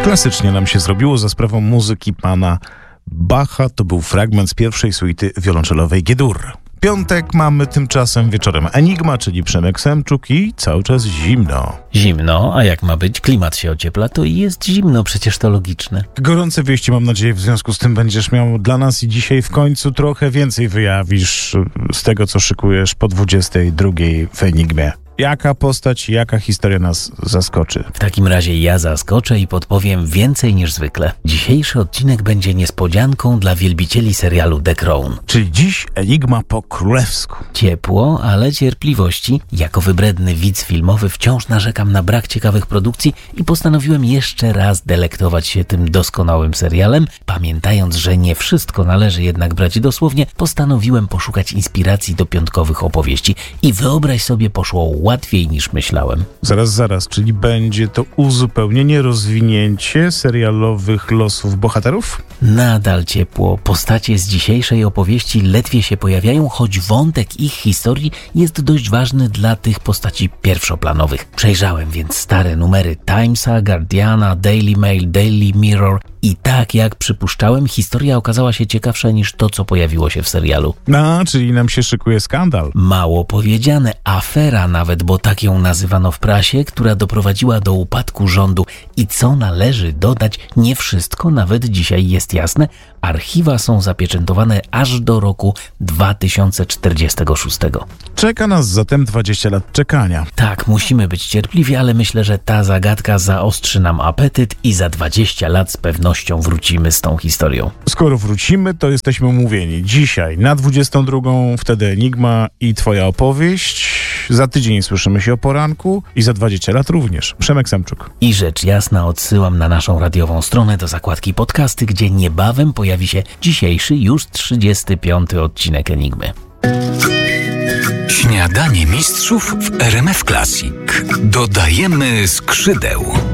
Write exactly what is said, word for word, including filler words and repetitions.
Klasycznie nam się zrobiło za sprawą muzyki pana Bacha. To był fragment z pierwszej suity wiolonczelowej G-dur. Piątek mamy tymczasem wieczorem Enigma, czyli Przemek Semczuk i cały czas zimno. Zimno, a jak ma być? Klimat się ociepla, to i jest zimno, przecież to logiczne. Gorące wieści, mam nadzieję, w związku z tym będziesz miał dla nas i dzisiaj w końcu trochę więcej wyjawisz z tego, co szykujesz po dwudziestej drugiej w Enigmie. Jaka postać, jaka historia nas zaskoczy? W takim razie ja zaskoczę i podpowiem więcej niż zwykle. Dzisiejszy odcinek będzie niespodzianką dla wielbicieli serialu The Crown. Czyli dziś Enigma po królewsku. Ciepło, ale cierpliwości. Jako wybredny widz filmowy wciąż narzekam na brak ciekawych produkcji i postanowiłem jeszcze raz delektować się tym doskonałym serialem. Pamiętając, że nie wszystko należy jednak brać dosłownie, postanowiłem poszukać inspiracji do piątkowych opowieści. I wyobraź sobie, poszło łatwiej niż myślałem. Zaraz, zaraz, czyli będzie to uzupełnienie, rozwinięcie serialowych losów bohaterów? Nadal ciepło. Postacie z dzisiejszej opowieści ledwie się pojawiają, choć wątek ich historii jest dość ważny dla tych postaci pierwszoplanowych. Przejrzałem więc stare numery Timesa, Guardiana, Daily Mail, Daily Mirror i tak jak przypuszczałem, historia okazała się ciekawsza niż to, co pojawiło się w serialu. No, czyli nam się szykuje skandal. Mało powiedziane, afera nawet, bo tak ją nazywano w prasie, która doprowadziła do upadku rządu. I co należy dodać, nie wszystko nawet dzisiaj jest jasne. Archiwa są zapieczętowane aż do roku dwa tysiące czterdziestego szóstego. Czeka nas zatem dwadzieścia lat czekania. Tak, musimy być cierpliwi, ale myślę, że ta zagadka zaostrzy nam apetyt i za dwadzieścia lat z pewnością wrócimy z tą historią. Skoro wrócimy, to jesteśmy umówieni. Dzisiaj na dwudziestą drugą, wtedy Enigma i twoja opowieść. Za tydzień słyszymy się o poranku i za dwadzieścia lat również. Przemek Semczuk. I rzecz jasna odsyłam na naszą radiową stronę do zakładki podcasty, gdzie niebawem pojawi się dzisiejszy, już trzydziesty piąty odcinek Enigmy. Śniadanie mistrzów w R M F Classic. Dodajemy skrzydeł.